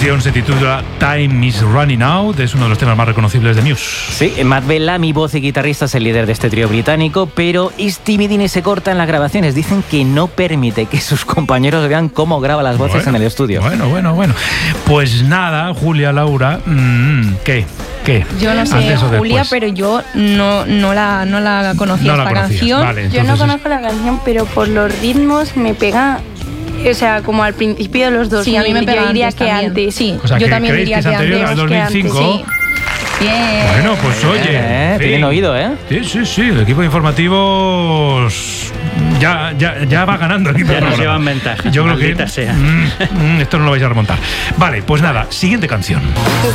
canción se titula Time is Running Out, es uno de los temas más reconocibles de Muse. Sí, Matt Bellamy, voz y guitarrista, es el líder de este trío británico, pero Stevie Dean se corta en las grabaciones. Dicen que no permite que sus compañeros vean cómo graba las voces en el estudio. Bueno. Pues nada, Julia, Laura, ¿qué? Yo no sé, Julia, pero yo no la conocía esta canción. Vale, yo no conozco la canción, pero por los ritmos me pega, o sea, como al principio de los 2000. Sí, a mí me pega. Yo diría que también. antes. Sí, o sea, yo también diría que anterior al 2005. Sí. Bien. Bueno, pues oye, tienen oído, ¿eh? Sí, el equipo de informativos ya va ganando el equipo. Ya nos llevan ventaja. Yo creo que sea. esto no lo vais a remontar. Vale, pues nada, siguiente canción.